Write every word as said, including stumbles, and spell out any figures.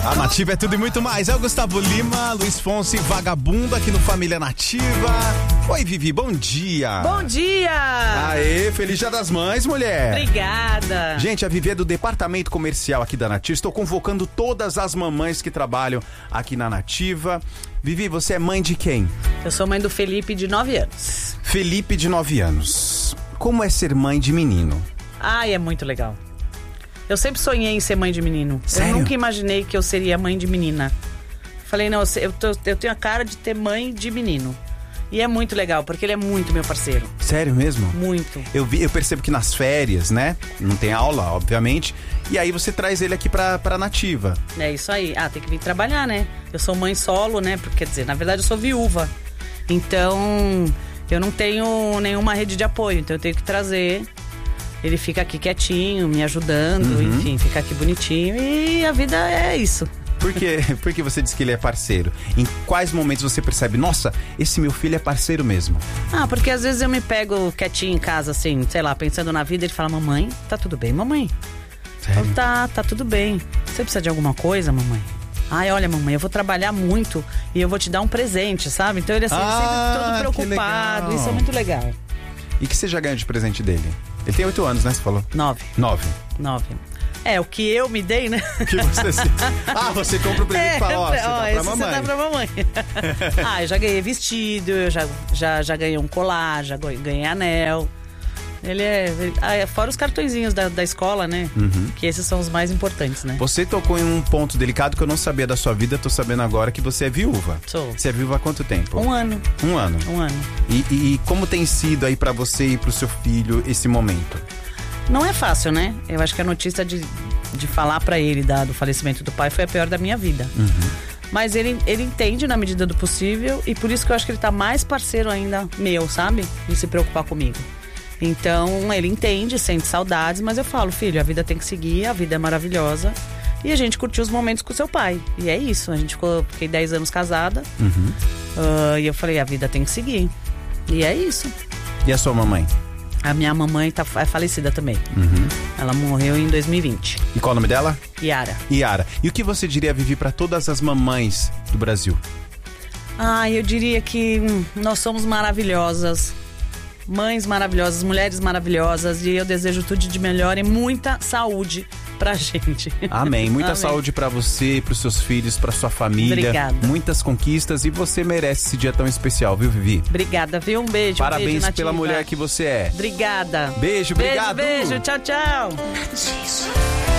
A Nativa é tudo e muito mais. É o Gustavo Lima, Luiz Fonsi, vagabundo aqui no Família Nativa. Oi, Vivi, bom dia. Bom dia. Aê, feliz Dia das Mães, mulher. Obrigada. Gente, a Vivi é do departamento comercial aqui da Nativa. Estou convocando todas as mamães que trabalham aqui na Nativa. Vivi, você é mãe de quem? Eu sou mãe do Felipe, de nove anos. Felipe, de nove anos. Como é ser mãe de menino? Ai, é muito legal. Eu sempre sonhei em ser mãe de menino. Sério? Eu nunca imaginei que eu seria mãe de menina. Falei, não, eu, tô, eu tenho a cara de ter mãe de menino. E é muito legal, porque ele é muito meu parceiro. Sério mesmo? Muito. Eu, vi, eu percebo que nas férias, né? Não tem aula, obviamente. E aí você traz ele aqui pra, pra Nativa. É isso aí. Ah, tem que vir trabalhar, né? Eu sou mãe solo, né? Porque, quer dizer, na verdade eu sou viúva. Então, eu não tenho nenhuma rede de apoio. Então eu tenho que trazer... Ele fica aqui quietinho, me ajudando, uhum. Enfim, fica aqui bonitinho e a vida é isso. Por quê? Por que você diz que ele é parceiro? Em quais momentos você percebe, nossa, esse meu filho é parceiro mesmo? Ah, porque às vezes eu me pego quietinho em casa, assim, sei lá, pensando na vida, ele fala, mamãe, tá tudo bem, mamãe? Sério? Eu, tá, tá tudo bem. Você precisa de alguma coisa, mamãe? Ai, olha, mamãe, eu vou trabalhar muito e eu vou te dar um presente, sabe? Então ele assim, ah, sempre todo preocupado, isso é muito legal. E que você já ganhou de presente dele? Ele tem oito anos, né? Você falou? Nove. Nove. Nove. É, o que eu me dei, né? Que você se... Ah, você compra o presente e é, fala, ó, você ó, dá pra mamãe. Você dá pra mamãe. Ah, eu já ganhei vestido, eu já, já, já ganhei um colar, já ganhei anel. Ele é... Ah, fora os cartõezinhos da, da escola, né? Uhum. Que esses são os mais importantes, né? Você tocou em um ponto delicado que eu não sabia da sua vida, tô sabendo agora que você é viúva. Sou. Você é viúva há quanto tempo? Um ano. Um ano? Um ano. E, e, e como tem sido aí pra você e pro seu filho esse momento? Não é fácil, né? Eu acho que a notícia de, de falar pra ele da, do falecimento do pai foi a pior da minha vida. Uhum. Mas ele, ele entende na medida do possível e por isso que eu acho que ele tá mais parceiro ainda meu, sabe? De se preocupar comigo. Então, ele entende, sente saudades, mas eu falo, filho, a vida tem que seguir, a vida é maravilhosa. E a gente curtiu os momentos com o seu pai. E é isso, a gente ficou, fiquei dez anos casada. Uhum. Uh, e eu falei, a vida tem que seguir. E é isso. E a sua mamãe? A minha mamãe tá, é falecida também. Uhum. Ela morreu em dois mil e vinte. E qual o nome dela? Yara. Yara. E o que você diria, Vivi, para todas as mamães do Brasil? Ah, eu diria que hum, nós somos maravilhosas. Mães maravilhosas, mulheres maravilhosas. E eu desejo tudo de melhor e muita saúde pra gente. Amém. Muita Amém. saúde pra você, pros seus filhos, pra sua família. Obrigada. Muitas conquistas e você merece esse dia tão especial, viu, Vivi? Obrigada, viu? Um beijo. Parabéns um beijo, pela Nativa. mulher que você é. Obrigada. Beijo, obrigado. Beijo, beijo. Tchau, tchau.